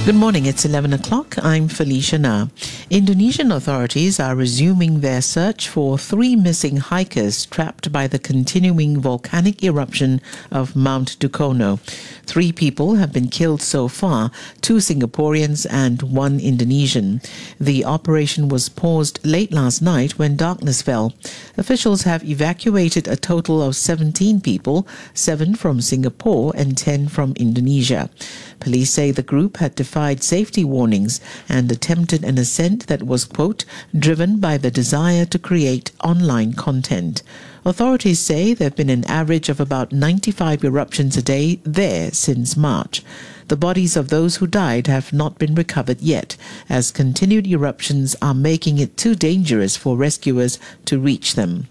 Good morning, it's 11 o'clock. I'm Felicia Na. Indonesian authorities are resuming their search for 3 missing hikers trapped by the continuing volcanic eruption of Mount Dukono. 3 people have been killed so far, 2 Singaporeans and 1 Indonesian. The operation was paused late last night when darkness fell. Officials have evacuated a total of 17 people, 7 from Singapore and 10 from Indonesia. Police say the group had defied safety warnings and attempted an ascent that was, quote, driven by the desire to create online content. Authorities say there have been an average of about 95 eruptions a day there since March. The bodies of those who died have not been recovered yet, as continued eruptions are making it too dangerous for rescuers to reach them.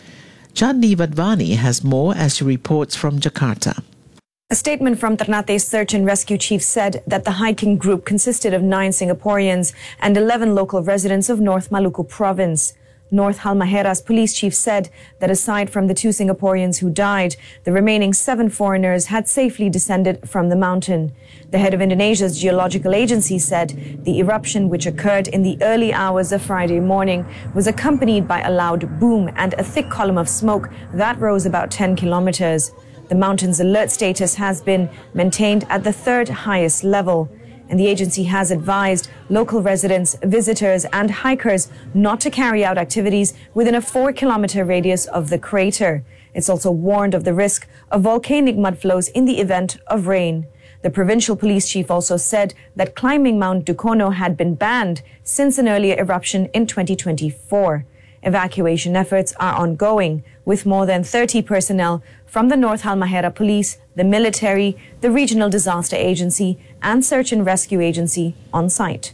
Chandni Vadvani has more as she reports from Jakarta. A statement from Ternate's search and rescue chief said that the hiking group consisted of 9 Singaporeans and 11 local residents of North Maluku province. North Halmahera's police chief said that aside from the 2 Singaporeans who died, the remaining 7 foreigners had safely descended from the mountain. The head of Indonesia's geological agency said the eruption, which occurred in the early hours of Friday morning, was accompanied by a loud boom and a thick column of smoke that rose about 10 kilometers. The mountain's alert status has been maintained at the 3rd highest level, and the agency has advised local residents, visitors and hikers not to carry out activities within a 4-kilometer radius of the crater. It's also warned of the risk of volcanic mudflows in the event of rain. The provincial police chief also said that climbing Mount Dukono had been banned since an earlier eruption in 2024. Evacuation efforts are ongoing, with more than 30 personnel from the North Halmahera Police, the military, the Regional Disaster Agency and Search and Rescue Agency on site.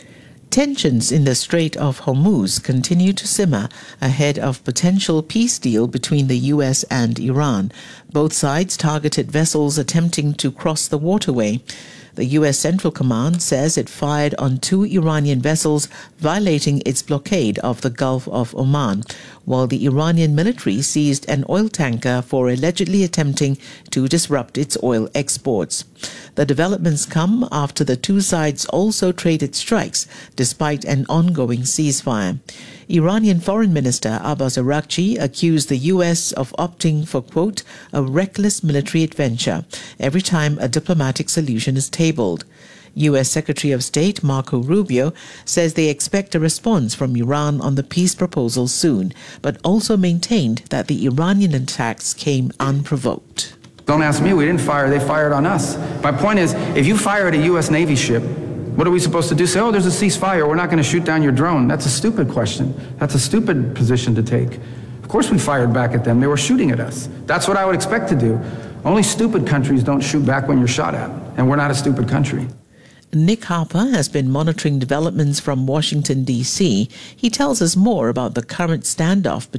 Tensions in the Strait of Hormuz continue to simmer ahead of potential peace deal between the US and Iran. Both sides targeted vessels attempting to cross the waterway. The U.S. Central Command says it fired on 2 Iranian vessels violating its blockade of the Gulf of Oman, while the Iranian military seized an oil tanker for allegedly attempting to disrupt its oil exports. The developments come after the 2 sides also traded strikes despite an ongoing ceasefire. Iranian Foreign Minister Abbas Araghchi accused the U.S. of opting for, quote, a reckless military adventure every time a diplomatic solution is tabled. U.S. Secretary of State Marco Rubio says they expect a response from Iran on the peace proposal soon, but also maintained that the Iranian attacks came unprovoked. Don't ask me, we didn't fire, they fired on us. My point is, if you fire at a U.S. Navy ship, what are we supposed to do? Say, oh, there's a ceasefire, we're not going to shoot down your drone. That's a stupid question. That's a stupid position to take. Of course we fired back at them. They were shooting at us. That's what I would expect to do. Only stupid countries don't shoot back when you're shot at, and we're not a stupid country. Nick Harper has been monitoring developments from Washington, D.C. He tells us more about the current standoff